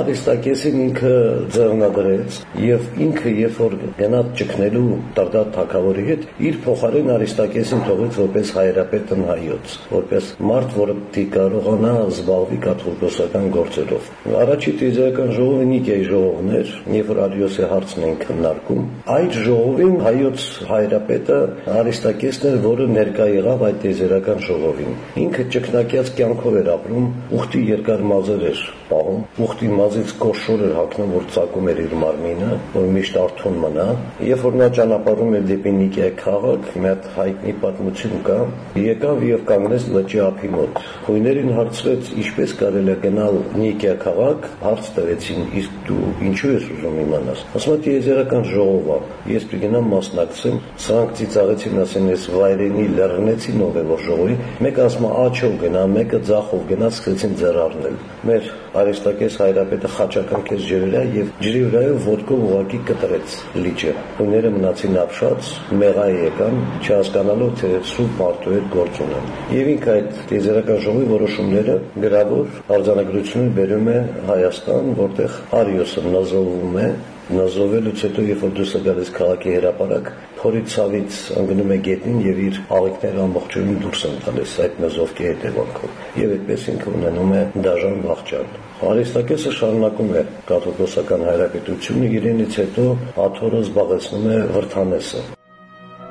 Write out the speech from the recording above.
Արիստակեսին ինքը ձեռնադրեց եւ ինքը երբ որ գնաց ճգնելու Տարդատ թագավորի հետ, իր փոխարեն Արիստակեսին թողեց որպես հայրապետն հայոց, որպես մարդ, որը կարողանա զբաղվի կաթողիկոսական գործերով։ Առաջի տիեզերական ժողովը Նիկեայի ժողովն էր, երբ որ Արիոսի հարցն են քննարկում, այդ ժողովին հայոց հայրապետը Արիստակեսն էր, որը ներկա եղավ այդ տիեզերական ժողովին։ Ինքը ճկնակյաց կյանքով էր ապրում, ուխտի երկար մազեր էր պահում, ուխտի մազից կոշոր էր հագնում, որ ծակում էր իր մարմինը, որ միշտ արթուն մնա։ Երբ որ նա ճանապարհում էր դեպի Նիկեա քաղաք, մի հատ հայտնի պատմություն կա, եկավ եւ կանգնեց լճի ափի մոտ։ Խույներին հարցրեց, ինչպես կարելի է գնալ Նիկեա քաղաք, հարց տվեցին, իսկ դու ինչու ես ուզում իմանալ։ Ասում է տիեզերական ժողովը, ես պիտի մասնակցեմ, սրանք ծիծաղեցին, ասեն, ես վայրենի լեռնեցին ով է որ ժողովի, մեկը ասում է աչով գնա, մեկը ձախով գնա, սկսեցին ձեռ առնել։ Մեր Արիստակես հայրապետը խաչակնքեց ջրի վրա եւ ջրի վրայով ոտքով ուղակի կտրեց լիճը։ Խույները մնացին ապշած, մեղա եկան, չհասկանալով թե սուրբ մարդու հետ գործ ունեն։ Եվ ինքը այդ տիեզերական ժողովի որոշումները գրավոր արձանագրությունը բերում է Հայաստան, որտեղ Արիոսը նազովում է, նազովելուց հետո երբ որ դուրս է գալիս քաղաքի հրապարակ, փորի ցավից ընկնում է գետնին եւ իր աղիքները ամբողջովին դուրս են տալիս այդ նազովքի հետևանքով։ Եվ այդպես ինքը ունենում է դաժան վախճան։ Արիստակեսը շարունակում է կաթողիկոսական հայրապետությունը, իրենից հետո աթոռը զբաղեցնում է Վրթանեսը։